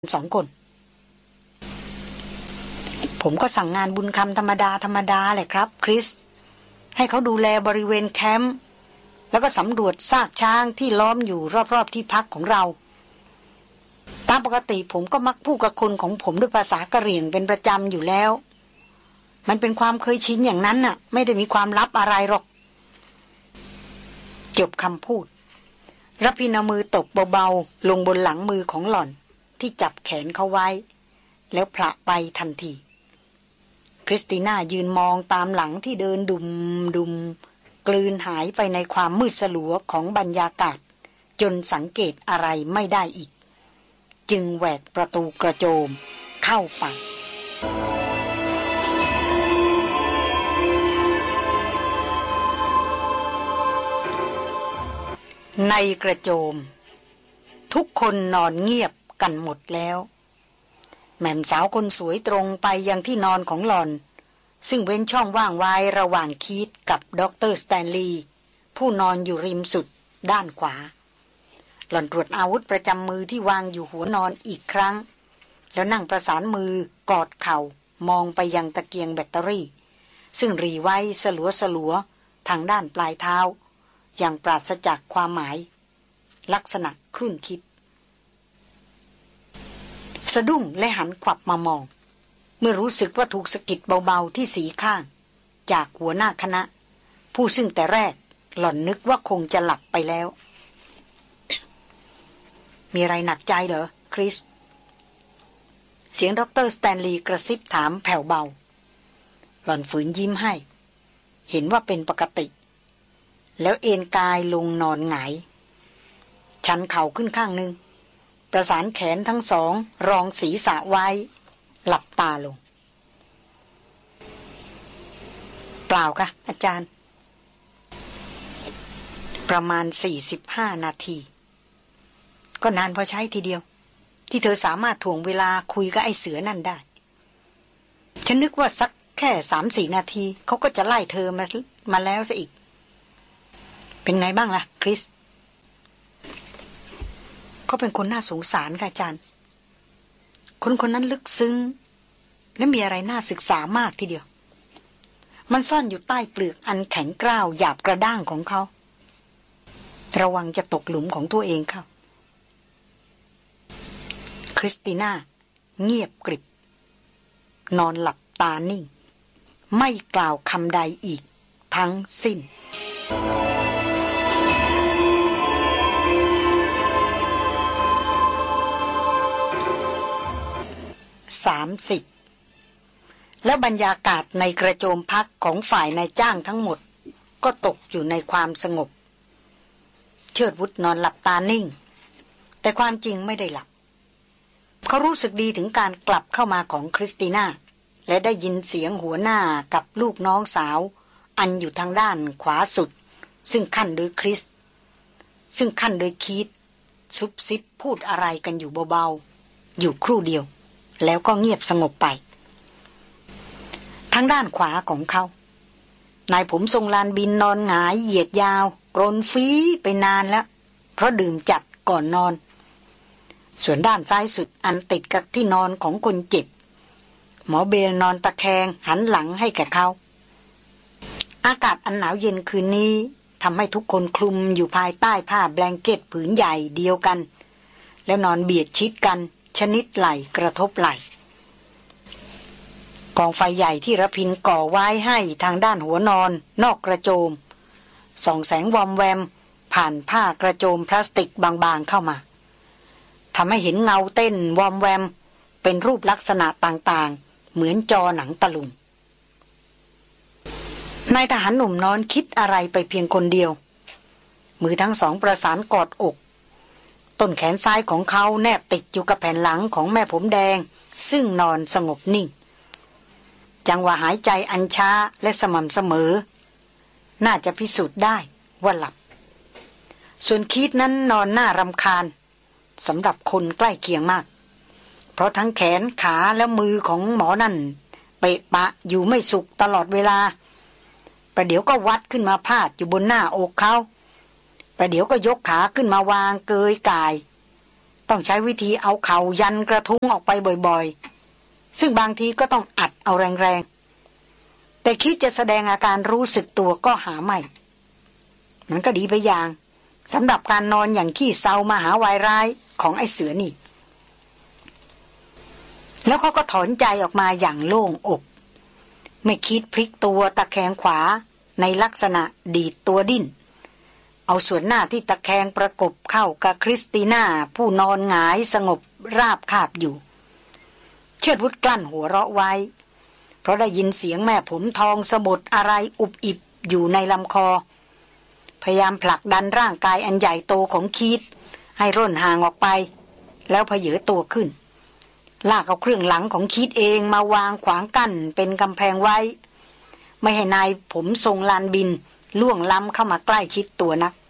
2 คนผมก็สั่งงานบุญคำธรรมดาแหละครับคริสให้เขาดูแลบริเวณแคมป์แล้วก็สำรวจซากช้างที่ล้อมอยู่รอบๆที่พักของเราตามปกติผมก็มักพูดกับคนของผมด้วยภาษากะเหรี่ยงเป็นประจำอยู่แล้วมันเป็นความเคยชินอย่างนั้นน่ะไม่ได้มีความลับอะไรหรอกจบคำพูดรพินเอามือตบเบาๆลงบนหลังมือของหล่อนที่จับแขนเขาไว้แล้วผละไปทันทีคริสติน่ายืนมองตามหลังที่เดินดุมกลืนหายไปในความมืดสลัวของบรรยากาศจนสังเกตอะไรไม่ได้อีกจึงแหวกประตูกระโจมเข้าไปในกระโจมทุกคนนอนเงียบกันหมดแล้วแม่มสาวคนสวยตรงไปยังที่นอนของหล่อนซึ่งเว้นช่องว่างไว้ระหว่างคีตกับดร.สแตนลีย์ผู้นอนอยู่ริมสุดด้านขวาหล่อนตรวจอาวุธประจำมือที่วางอยู่หัวนอนอีกครั้งแล้วนั่งประสานมือกอดเข่ามองไปยังตะเกียงแบตเตอรี่ซึ่งรีไว้สลัวทางด้านปลายเท้าอย่างปราศจากความหมายลักษณะครุ่นคิดสะดุ้งและหันขวับมามองเมื่อรู้สึกว่าถูกสะกิดเบาๆที่สีข้างจากหัวหน้าคณะผู้ซึ่งแต่แรกหล่อนนึกว่าคงจะหลับไปแล้วมีอะไรหนักใจเหรอคริสเสียงดร.สแตนลีย์กระซิบถามแผ่วเบาหล่อนฝืนยิ้มให้เห็นว่าเป็นปกติแล้วเอนกายลงนอนหงายชันเข่าขึ้นข้างนึงประสานแขนทั้งสองรองศีรษะไว้หลับตาลงเปล่าค่ะอาจารย์ประมาณ45 นาทีก็นานพอใช้ทีเดียวที่เธอสามารถถ่วงเวลาคุยกับไอ้เสือนั่นได้ฉันนึกว่าสักแค่ 3-4 นาทีเขาก็จะไล่เธอมาแล้วซะอีกเป็นไงบ้างล่ะคริสเขาเป็นคนน่าสงสารค่ะอาจารย์คนนั้นลึกซึ้งและมีอะไรน่าศึกษามากทีเดียวมันซ่อนอยู่ใต้เปลือกอันแข็งกร้าวหยาบกระด้างของเขาระวังจะตกหลุมของตัวเองค่ะคริสติน่าเงียบกริบนอนหลับตานิ่งไม่กล่าวคำใดอีกทั้งสิ้น30แล้วบรรยากาศในกระโจมพักของฝ่ายนายจ้างทั้งหมดก็ตกอยู่ในความสงบเชิดวุฒนอนหลับตานิ่งแต่ความจริงไม่ได้หลับเขารู้สึกดีถึงการกลับเข้ามาของคริสติน่าและได้ยินเสียงหัวหน้ากับลูกน้องสาวอันอยู่ทางด้านขวาสุดซึ่งขั้นโดยคริสซึ่งขั้นโดยคีตซุบซิบพูดอะไรกันอยู่เบาๆอยู่ครู่เดียวแล้วก็เงียบสงบไปทางด้านขวาของเขานายผมทรงลานบินนอนหงายเหยียดยาวกรนฟีไปนานแล้วเพราะดื่มจัดก่อนนอนส่วนด้านซ้ายสุดอันติดกับที่นอนของคนเจ็บหมอเบลนอนตะแคงหันหลังให้แก่เขาอากาศอันหนาวเย็นคืนนี้ทำให้ทุกคนคลุมอยู่ภายใต้ผ้าแบงเก็ตผืนใหญ่เดียวกันแล้วนอนเบียดชิดกันชนิดไหล่กระทบไหล่กองไฟใหญ่ที่ระพินก่อไว้ให้ทางด้านหัวนอนนอกกระโจมส่องแสงวอมแวมผ่านผ้ากระโจมพลาสติกบางๆเข้ามาทำให้เห็นเงาเต้นวอมแวมเป็นรูปลักษณะต่างๆเหมือนจอหนังตะลุงนายทหารหนุ่มนอนคิดอะไรไปเพียงคนเดียวมือทั้งสองประสานกอดอกต้นแขนซ้ายของเขาแนบติดอยู่กับแผ่นหลังของแม่ผมแดงซึ่งนอนสงบนิ่งจังหวะหายใจอันช้าและสม่ำเสมอน่าจะพิสูจน์ได้ว่าหลับส่วนคีตนั้นนอนหน้ารำคาญสำหรับคนใกล้เคียงมากเพราะทั้งแขนขาและมือของหมอนั่นเปะปะอยู่ไม่สุขตลอดเวลาประเดี๋ยวก็วัดขึ้นมาพาดอยู่บนหน้าอกเขาประเดี๋ยวก็ยกขาขึ้นมาวางเกยกายต้องใช้วิธีเอาเข่ายันกระทุ้งออกไปบ่อยๆซึ่งบางทีก็ต้องอัดเอาแรงๆแต่คิดจะแสดงอาการรู้สึกตัวก็หาไม่มันก็ดีไปอย่างสำหรับการนอนอย่างขี้เซามหาวายร้ายของไอ้เสือนี่แล้วเขาก็ถอนใจออกมาอย่างโล่งอกไม่คิดพลิกตัวตะแคงขวาในลักษณะดีดตัวดิ้นเอาส่วนหน้าที่ตะแคงประกบเข้ากับคริสติน่าผู้นอนหงายสงบราบคาบอยู่เชิดวุฒกลั้นหัวเราะไว้เพราะได้ยินเสียงแม่ผมทองสะบดอะไรอุบอิบอยู่ในลำคอพยายามผลักดันร่างกายอันใหญ่โตของคีดให้ร่นห่างออกไปแล้วพเยอตัวขึ้นลากเอาเครื่องหลังของคีดเองมาวางขวางกั้นเป็นกำแพงไว้ไม่ให้นายผมทรงลานบินล่วงล้ำเข้ามาใกล้ชิดตัวนัก